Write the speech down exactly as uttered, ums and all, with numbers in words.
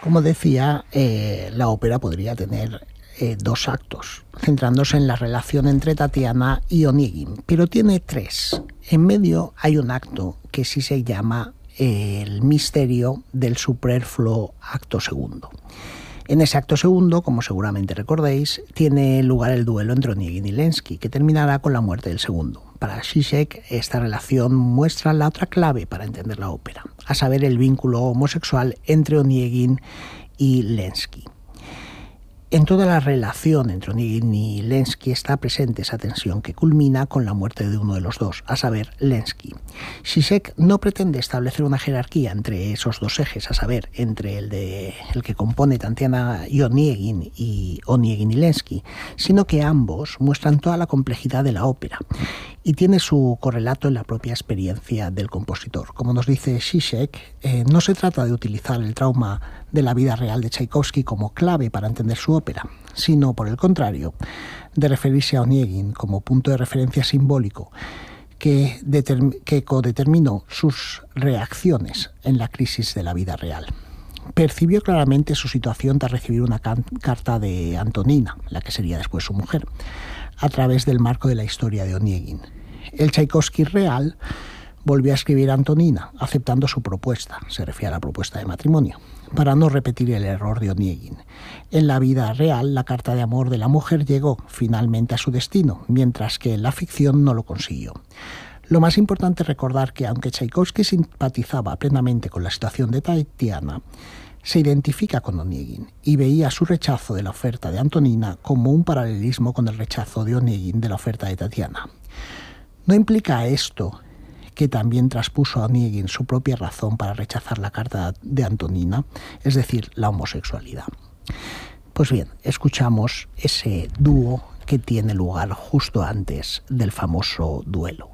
Como decía, eh, la ópera podría tener eh, dos actos, centrándose en la relación entre Tatiana y Oniegin, pero tiene tres. En medio hay un acto que sí se llama eh, el misterio del superfluo acto segundo. En ese acto segundo, como seguramente recordéis, tiene lugar el duelo entre Oniegin y Lenski, que terminará con la muerte del segundo. Para Zizek, esta relación muestra la otra clave para entender la ópera, a saber, el vínculo homosexual entre Oniegin y Lenski. En toda la relación entre Oniegin y Lenski está presente esa tensión que culmina con la muerte de uno de los dos, a saber, Lenski. Zizek no pretende establecer una jerarquía entre esos dos ejes, a saber, entre el, de, el que compone Tatiana y Oniegin y Oniegin y Lenski, sino que ambos muestran toda la complejidad de la ópera y tiene su correlato en la propia experiencia del compositor. Como nos dice Zizek, eh, no se trata de utilizar el trauma de la vida real de Tchaikovsky como clave para entender su ópera, sino, por el contrario, de referirse a Oniegin como punto de referencia simbólico que, determ- que codeterminó sus reacciones en la crisis de la vida real. Percibió claramente su situación tras recibir una can- carta de Antonina, la que sería después su mujer, a través del marco de la historia de Oniegin. El Tchaikovsky real volvió a escribir a Antonina, aceptando su propuesta, se refiere a la propuesta de matrimonio, para no repetir el error de Oniegin. En la vida real, la carta de amor de la mujer llegó finalmente a su destino, mientras que en la ficción no lo consiguió. Lo más importante es recordar que, aunque Tchaikovsky simpatizaba plenamente con la situación de Tatiana, se identifica con Oniegin y veía su rechazo de la oferta de Antonina como un paralelismo con el rechazo de Oniegin de la oferta de Tatiana. ¿No implica esto que también traspuso a Oniegin su propia razón para rechazar la carta de Antonina, es decir, la homosexualidad? Pues bien, escuchamos ese dúo que tiene lugar justo antes del famoso duelo.